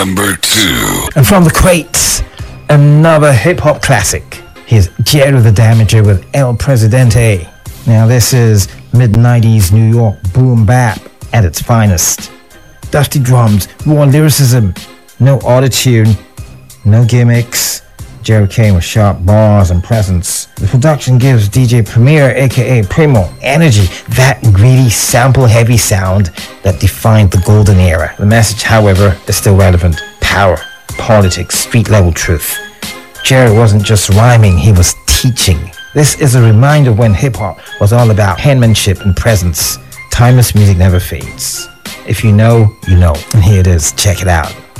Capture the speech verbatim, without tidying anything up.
number two. And from the crates, another hip-hop classic. Here's Jerry the Damager with El Presidente. Now this is mid-nineties New York boom bap at its finest. Dusty drums, raw lyricism, no autotune, no gimmicks. Jerry came with sharp bars and presence. The production gives D J Premier, aka Primo, energy, that greedy, sample-heavy sound that defined the golden era. The message, however, is still relevant. Power, politics, street-level truth. Jerry wasn't just rhyming, he was teaching. This is a reminder when hip-hop was all about penmanship and presence. Timeless music never fades. If you know, you know. And here it is. Check it out.